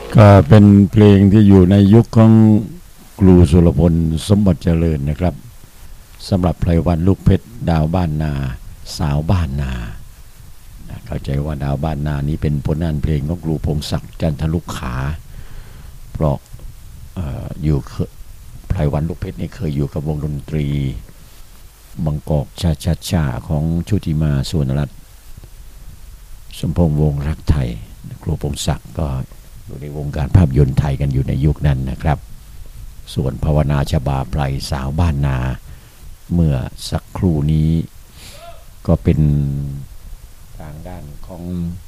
ก็เป็นเพลงที่อยู่ในยุคของครูสุรพลสมบัติเจริญนะครับสำหรับไพรวันลูกเพชรดาวบ้านนาสาวบ้านนาเข้าใจว่าดาวบ้านนานี้เป็นผลงานเพลงของครูพงศักดิ์จันทลุกขาเพราะอยู่ไพรวันลูกเพชรนี่เคยอยู่กับวงดนตรีบางกอกชาของชุติมาสุวรรณรัตน์สมพงษ์วงรักไทยครูพงศักดิ์ก็อยู่ในวงการภาพยนตร์ไทยกันอยู่ในยุคนั้นนะครับส่วนภาวนาชบาไพรสาวบ้านนาเมื่อสักครู่นี้ก็เป็นทางด้านของ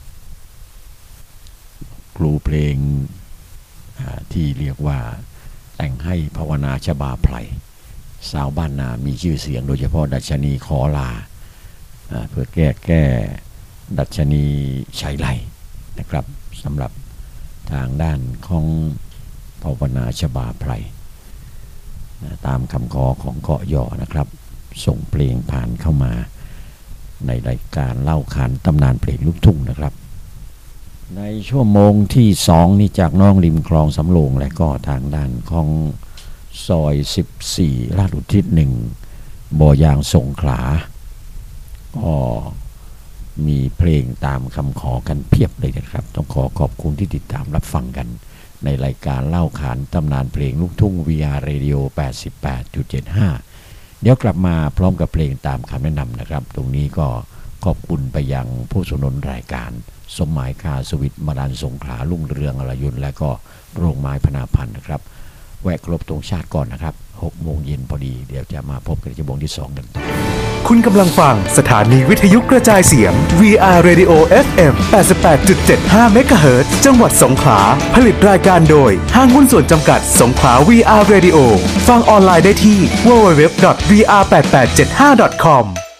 ครูเพลงที่เรียกว่าแต่งให้ภาวนาชบาไพรสาวบ้านนามีชื่อเสียงโดยเฉพาะดัชนีขอลาเพื่อแก้ดัชนีชัยไลนะครับสำหรับทางด้านของภาวนาชบาไพรตามคำขอของเกาะย่อนะครับส่งเพลงผ่านเข้ามาในรายการเล่าขานตำนานเพลงลูกทุ่งนะครับในชั่วโมงที่2นี้จากน้องริมคลองสำโรงและก็ทางด้านของซอย14ลาดอุทิศ1บ่อยางสงขลาก็มีเพลงตามคำขอกันเพียบเลยนะครับต้องขอบคุณที่ติดตามรับฟังกันในรายการเล่าขานตำนานเพลงลูกทุ่ง VR Radio 88.75 เดี๋ยวกลับมาพร้อมกับเพลงตามคำแนะนำนะครับตรงนี้ก็ขอบคุณไปยังผู้สนับสนุนรายการสมหมายคาสวิทมาดานสงขลาลุ่งเรืองอรยุนและก็โรงไม้พนาพันธ์นะครับแวะครบตรงชาติก่อนนะครับ6 โมงเย็นพอดีเดี๋ยวจะมาพบกันในชั่วโมงที่2กันต่อคุณกำลังฟังสถานีวิทยุกระจายเสียง VR Radio FM 88.75 MHz จังหวัดสงขลาผลิตรายการโดยห้างหุ้นส่วนจำกัดสงขลา VR Radio ฟังออนไลน์ได้ที่ www.vr8875.com